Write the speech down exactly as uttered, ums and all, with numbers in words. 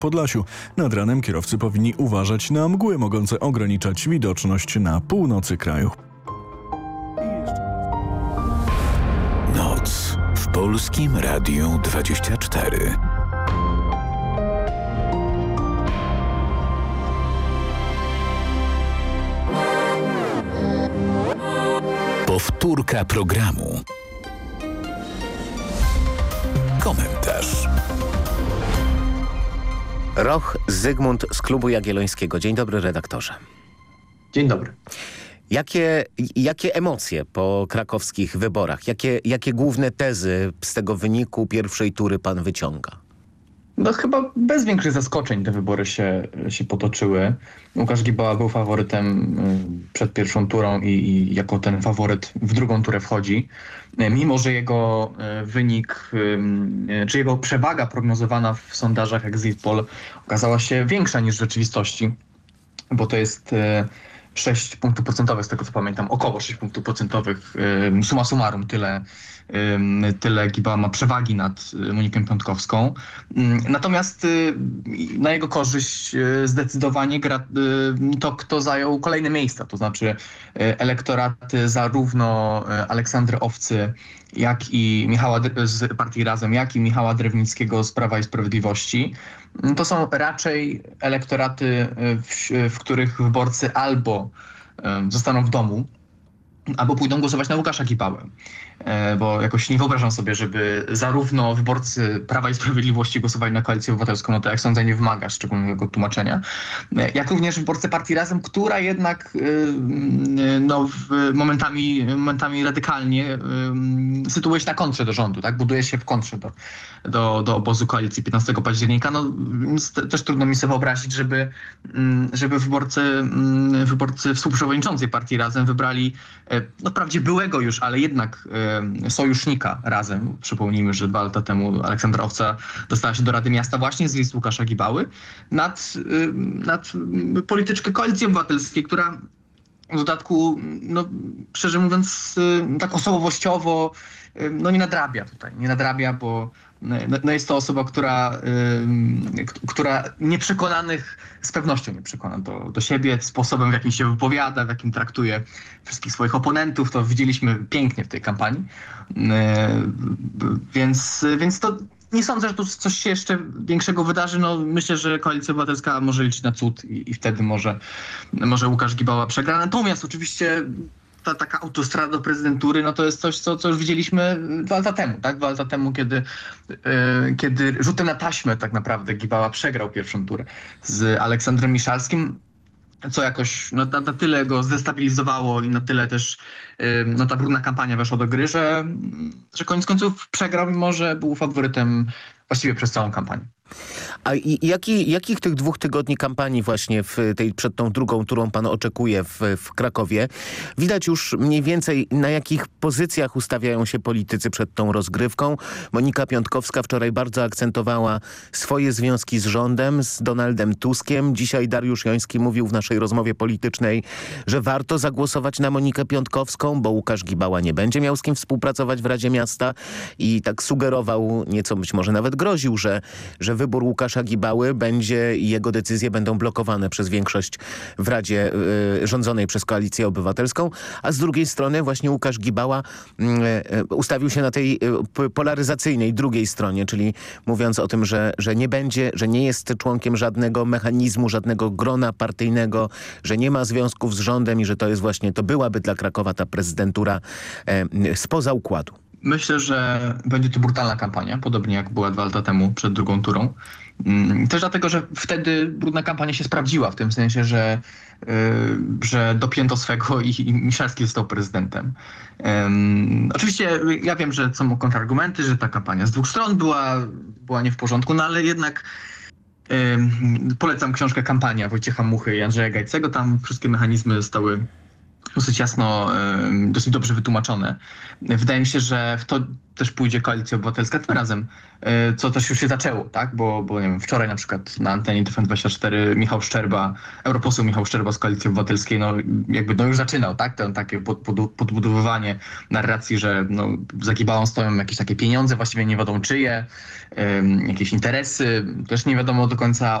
Podlasiu. Nad ranem kierowcy powinni uważać na mgły mogące ograniczać widoczność na północy kraju. Noc w Polskim Radiu dwadzieścia cztery. Powtórka programu. Komentarz. Roch Zygmunt z Klubu Jagiellońskiego. Dzień dobry, redaktorze. Dzień dobry. Jakie, jakie emocje po krakowskich wyborach? Jakie, jakie główne tezy z tego wyniku pierwszej tury pan wyciąga? No chyba bez większych zaskoczeń te wybory się, się potoczyły. Łukasz Gibała był faworytem przed pierwszą turą i, i jako ten faworyt w drugą turę wchodzi. Mimo że jego wynik, czy jego przewaga prognozowana w sondażach Exit Poll okazała się większa niż w rzeczywistości, bo to jest sześć punktów procentowych, z tego co pamiętam, około sześć punktów procentowych. Summa summarum tyle, tyle Gibała ma przewagi nad Moniką Piontkowską. Natomiast na jego korzyść zdecydowanie gra to, kto zajął kolejne miejsca, to znaczy elektoraty zarówno Aleksandry Owcy, jak i Michała z partii Razem, jak i Michała Drewnickiego z Prawa i Sprawiedliwości. To są raczej elektoraty, w, w których wyborcy albo zostaną w domu, albo pójdą głosować na Łukasza Gibałę. Bo jakoś nie wyobrażam sobie, żeby zarówno wyborcy Prawa i Sprawiedliwości głosowali na Koalicję Obywatelską, no to jak sądzę nie wymaga szczególnego tłumaczenia, jak również wyborcy partii Razem, która jednak no, momentami, momentami radykalnie sytuuje się na kontrze do rządu, tak? Buduje się w kontrze do, do, do obozu koalicji piętnastego października. No, też trudno mi sobie wyobrazić, żeby, żeby wyborcy, wyborcy współprzewodniczącej partii Razem wybrali no wprawdzie byłego już, ale jednak sojusznika Razem. Przypomnijmy, że dwa lata temu Aleksandra Owca dostała się do Rady Miasta właśnie z list Łukasza Gibały nad, nad polityczkę Koalicji Obywatelskiej, która w dodatku, no, szczerze mówiąc, tak osobowościowo no, nie nadrabia tutaj. Nie nadrabia, bo no jest to osoba, która, y, która nieprzekonanych z pewnością nie przekona do, do siebie, sposobem w jakim się wypowiada, w jakim traktuje wszystkich swoich oponentów. To widzieliśmy pięknie w tej kampanii. Y, więc, więc to nie sądzę, że tu coś się jeszcze większego wydarzy. No, myślę, że Koalicja Obywatelska może liczyć na cud i, i wtedy może, może Łukasz Gibała przegra. Natomiast oczywiście ta taka autostrada do prezydentury, no to jest coś, co, co już widzieliśmy dwa lata temu, tak? Dwa lata temu, kiedy, yy, kiedy rzutem na taśmę tak naprawdę Gibała przegrał pierwszą turę z Aleksandrem Miszalskim, co jakoś no, na, na tyle go zdestabilizowało i na tyle też yy, no, ta brudna kampania weszła do gry, że, że koniec końców przegrał, mimo że był faworytem właściwie przez całą kampanię. A i, jaki, jakich tych dwóch tygodni kampanii właśnie w tej, przed tą drugą turą pan oczekuje w, w Krakowie? Widać już mniej więcej, na jakich pozycjach ustawiają się politycy przed tą rozgrywką. Monika Piontkowska wczoraj bardzo akcentowała swoje związki z rządem, z Donaldem Tuskiem. Dzisiaj Dariusz Joński mówił w naszej rozmowie politycznej, że warto zagłosować na Monikę Piontkowską, bo Łukasz Gibała nie będzie miał z kim współpracować w Radzie Miasta i tak sugerował, nieco być może nawet groził, że, że wybór Łukasza Gibały będzie i jego decyzje będą blokowane przez większość w Radzie y, rządzonej przez Koalicję Obywatelską, a z drugiej strony właśnie Łukasz Gibała y, y, ustawił się na tej y, polaryzacyjnej drugiej stronie, czyli mówiąc o tym, że, że nie będzie, że nie jest członkiem żadnego mechanizmu, żadnego grona partyjnego, że nie ma związków z rządem i że to jest właśnie, to byłaby dla Krakowa ta prezydentura y, spoza układu. Myślę, że będzie to brutalna kampania, podobnie jak była dwa lata temu przed drugą turą. Też dlatego, że wtedy brudna kampania się sprawdziła, w tym sensie, że, yy, że dopięto swego i, i Miszalski został prezydentem. Yy, oczywiście ja wiem, że są kontrargumenty, że ta kampania z dwóch stron była, była nie w porządku, no ale jednak yy, polecam książkę Kampania Wojciecha Muchy i Andrzeja Gajcego. Tam wszystkie mechanizmy zostały dosyć jasno, dosyć dobrze wytłumaczone. Wydaje mi się, że w to też pójdzie Koalicja Obywatelska tym razem, co też już się zaczęło, tak? Bo, bo nie wiem, wczoraj na przykład na antenie T V N dwadzieścia cztery Michał Szczerba, europoseł Michał Szczerba z Koalicji Obywatelskiej, no jakby no już zaczynał, tak? To takie pod, pod, podbudowywanie narracji, że no, za Gibałą stoją jakieś takie pieniądze, właściwie nie wiadomo czyje, um, jakieś interesy, też nie wiadomo do końca